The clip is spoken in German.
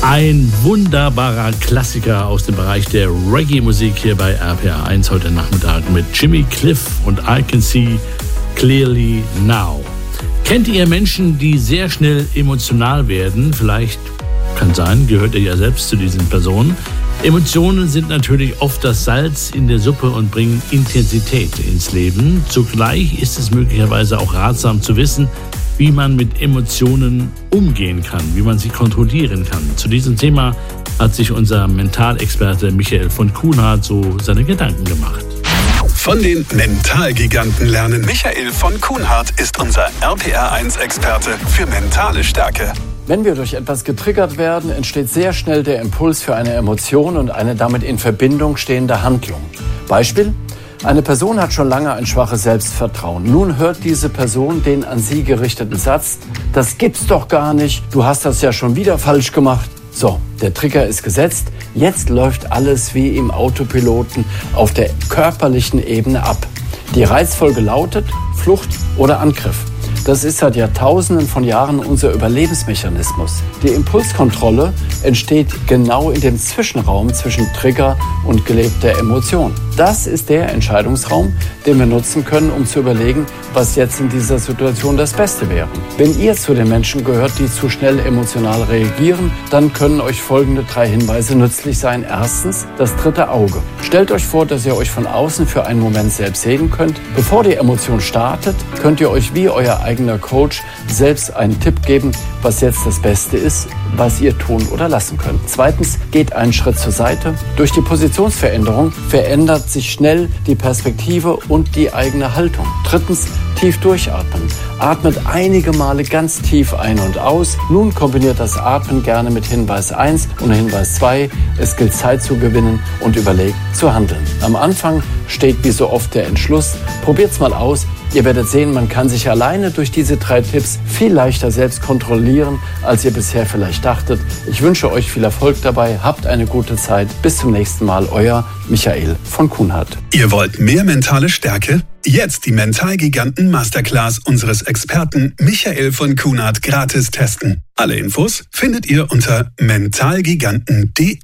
Ein wunderbarer Klassiker aus dem Bereich der Reggae-Musik hier bei RPR1 heute Nachmittag mit Jimmy Cliff und I Can See Clearly Now. Kennt ihr Menschen, die sehr schnell emotional werden? Vielleicht, kann sein, gehört ihr ja selbst zu diesen Personen. Emotionen sind natürlich oft das Salz in der Suppe und bringen Intensität ins Leben. Zugleich ist es möglicherweise auch ratsam zu wissen, wie man mit Emotionen umgehen kann, wie man sie kontrollieren kann. Zu diesem Thema hat sich unser Mentalexperte Michael von Kuhnhardt so seine Gedanken gemacht. Von den Mentalgiganten lernen. Michael von Kuhnhardt ist unser RPR1-Experte für mentale Stärke. Wenn wir durch etwas getriggert werden, entsteht sehr schnell der Impuls für eine Emotion und eine damit in Verbindung stehende Handlung. Beispiel: Eine Person hat schon lange ein schwaches Selbstvertrauen. Nun hört diese Person den an sie gerichteten Satz: Das gibt's doch gar nicht, du hast das ja schon wieder falsch gemacht. So, der Trigger ist gesetzt. Jetzt läuft alles wie im Autopiloten auf der körperlichen Ebene ab. Die Reizfolge lautet Flucht oder Angriff. Das ist seit Jahrtausenden von Jahren unser Überlebensmechanismus. Die Impulskontrolle entsteht genau in dem Zwischenraum zwischen Trigger und gelebter Emotion. Das ist der Entscheidungsraum, den wir nutzen können, um zu überlegen, was jetzt in dieser Situation das Beste wäre. Wenn ihr zu den Menschen gehört, die zu schnell emotional reagieren, dann können euch folgende 3 Hinweise nützlich sein. Erstens, das dritte Auge. Stellt euch vor, dass ihr euch von außen für einen Moment selbst sehen könnt. Bevor die Emotion startet, könnt ihr euch wie euer eigener Coach selbst einen Tipp geben, was jetzt das Beste ist, was ihr tun oder lassen könnt. Zweitens, geht einen Schritt zur Seite. Durch die Positionsveränderung verändert sich schnell die Perspektive und die eigene Haltung. Drittens, tief durchatmen. Atmet einige Male ganz tief ein und aus. Nun kombiniert das Atmen gerne mit Hinweis 1 und Hinweis 2. Es gilt Zeit zu gewinnen und überlegt zu handeln. Am Anfang steht wie so oft der Entschluss. Probiert's mal aus. Ihr werdet sehen, man kann sich alleine durch diese 3 Tipps viel leichter selbst kontrollieren, als ihr bisher vielleicht dachtet. Ich wünsche euch viel Erfolg dabei. Habt eine gute Zeit. Bis zum nächsten Mal. Euer Michael von Kuhnhardt. Ihr wollt mehr mentale Stärke? Jetzt die Mentalgiganten Masterclass unseres Experten Michael von Kuhnhardt gratis testen. Alle Infos findet ihr unter mentalgiganten.de.